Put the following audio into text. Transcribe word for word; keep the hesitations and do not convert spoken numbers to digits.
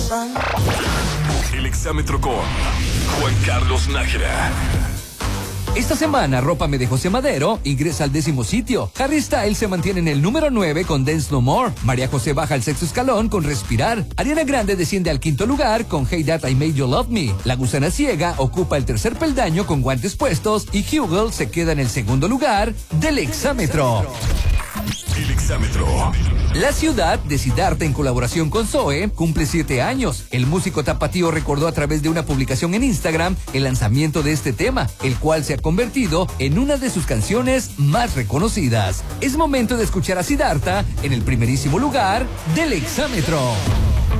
El exámetro con Juan Carlos Nájera. Esta semana, Rópame de José Madero ingresa al décimo sitio. Harry Styles se mantiene en el número nueve con Dance No More. María José baja al sexto escalón con Respirar. Ariana Grande desciende al quinto lugar con Hey That I Made You Love Me. La Gusana Ciega ocupa el tercer peldaño con Guantes Puestos y Hugel se queda en el segundo lugar del exámetro. El exámetro. La ciudad de Siddhartha, en colaboración con Zoe, cumple siete años. El músico tapatío recordó a través de una publicación en Instagram el lanzamiento de este tema, el cual se ha convertido en una de sus canciones más reconocidas. Es momento de escuchar a Siddhartha en el primerísimo lugar del exámetro.